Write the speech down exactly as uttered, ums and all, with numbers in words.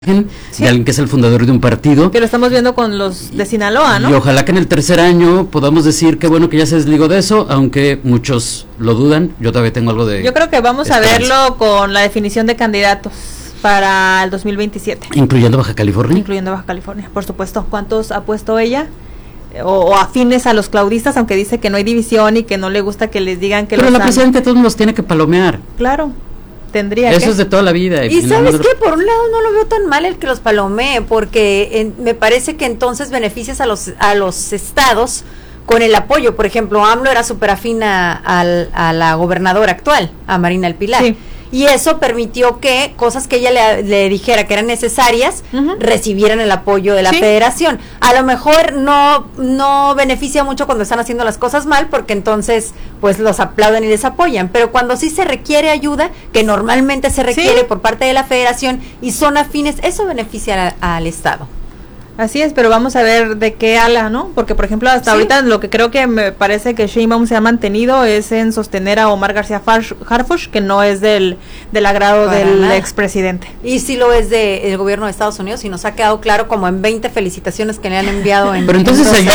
Sí. De alguien que es el fundador de un partido. Que lo estamos viendo con los de Sinaloa, ¿no? Y ojalá que en el tercer año podamos decir que bueno que ya se desligó de eso, aunque muchos lo dudan. Yo todavía tengo algo de... Yo creo que vamos esperanza. a verlo con la definición de candidatos para el dos mil veintisiete. ¿Incluyendo Baja California? Incluyendo Baja California, por supuesto. ¿Cuántos ha puesto ella? O, o afines a los claudistas, aunque dice que no hay división y que no le gusta que les digan que... Pero los la presidenta todos los tiene que palomear. Claro. Tendría Eso que. es de toda la vida. Y, y ¿sabes qué? Por un lado no lo veo tan mal el que los palomee, porque en, me parece que entonces beneficias a los a los estados con el apoyo. Por ejemplo, AMLO era súper afín a, a, a la gobernadora actual, a Marina El Pilar. Sí. Y eso permitió que cosas que ella le, le dijera que eran necesarias, uh-huh. recibieran el apoyo de la sí. federación. A lo mejor no no beneficia mucho cuando están haciendo las cosas mal, porque entonces pues los aplauden y les apoyan. Pero cuando sí se requiere ayuda, que normalmente se requiere sí. por parte de la federación y son afines, eso beneficia a, al Estado. Así es, pero vamos a ver de qué ala, ¿no? Porque, por ejemplo, hasta sí. ahorita lo que creo que me parece que Sheinbaum se ha mantenido es en sostener a Omar García Harfuch, que no es del, del agrado Para del nada. expresidente. Y sí lo es del de gobierno de Estados Unidos, y nos ha quedado claro como en veinte felicitaciones que le han enviado en Pero entonces en ayuda